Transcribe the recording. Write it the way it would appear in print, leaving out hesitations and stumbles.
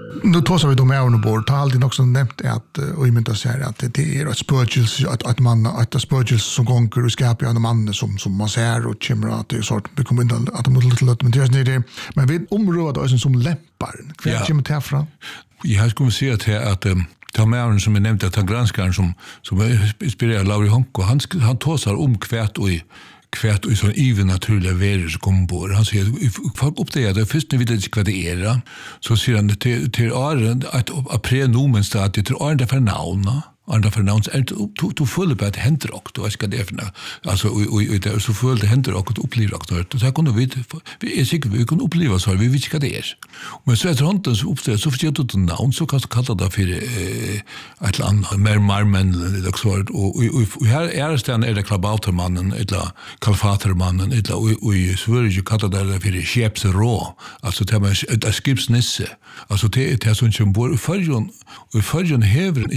Nu tar vi de öarna bort. Det har alltid också nämnt att och i mynta säger att det är ett spökelse att spökelse som gånger och skapar en man som man ser och kommer att det är sort vi kommer inte att de lite men det är det men vi området som lämpar. Vad kommer det ifrån? Jag skulle säga att ta med som jag nämnde att han granskaren som inspirerar Lauri Honko han tåsar kvärt och sån even naturliga väder som kommer på. Han säger folk uppdaterar först när vi vet inte vad det är så säger han till Arne att prenomen stat till Arne för namn andra förnamns du full på att händer och då ska det för alltså och det så full det händer och uppleva och så kan vi är säkert vi kan uppleva så vi vet inte vad det är men så är runt så uppstår så förstår du namn så kan du kalla det för ett land mer marmen också och här är det klabautermannen eller kalfatermannen eller och i Sverige kallar det för skeppsrå alltså det är skipsnisse alltså det är sånt som bor i förjon häver